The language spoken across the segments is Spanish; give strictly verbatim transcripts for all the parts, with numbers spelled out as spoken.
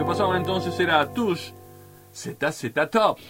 pasaban entonces era Tush, Z Z Top.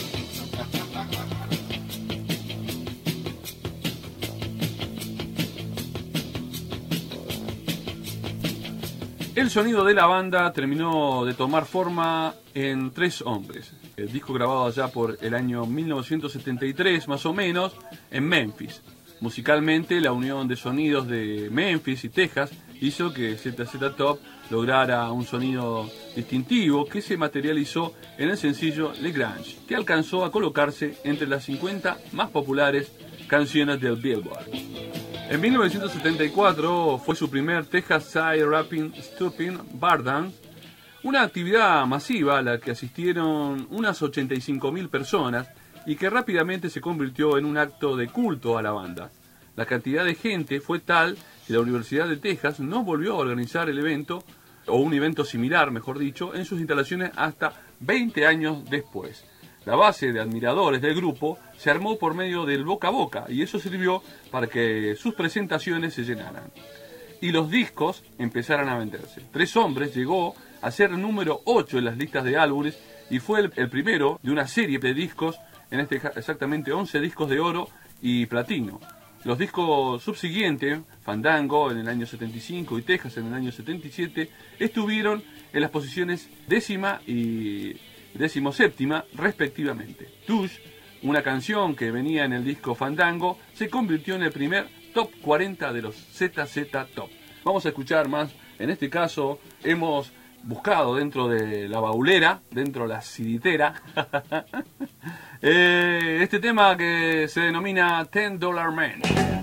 El sonido de la banda terminó de tomar forma en Tres Hombres, el disco grabado allá por el año mil novecientos setenta y tres más o menos en Memphis. Musicalmente, la unión de sonidos de Memphis y Texas hizo que Z Z Top lograra un sonido distintivo que se materializó en el sencillo Le Grange, que alcanzó a colocarse entre las cincuenta más populares canciones del Billboard. En mil novecientos setenta y cuatro fue su primer Texas Side Rapping Stupid Bar Dance, una actividad masiva a la que asistieron unas ochenta y cinco mil personas y que rápidamente se convirtió en un acto de culto a la banda. La cantidad de gente fue tal que la Universidad de Texas no volvió a organizar el evento, o un evento similar, mejor dicho, en sus instalaciones hasta veinte años después. La base de admiradores del grupo se armó por medio del boca a boca y eso sirvió para que sus presentaciones se llenaran y los discos empezaran a venderse. Tres Hombres llegó a ser número ocho en las listas de álbumes y fue el, el primero de una serie de discos, en este exactamente once discos de oro y platino. Los discos subsiguientes, Fandango en el año setenta y cinco y Texas en el año setenta y siete, estuvieron en las posiciones décima y decimoséptima respectivamente. Tush, una canción que venía en el disco Fandango, se convirtió en el primer top cuarenta de los Z Z Top. Vamos a escuchar más. En este caso hemos buscado dentro de la baulera, dentro de la siditera, eh, este tema que se denomina Ten Dollar Man.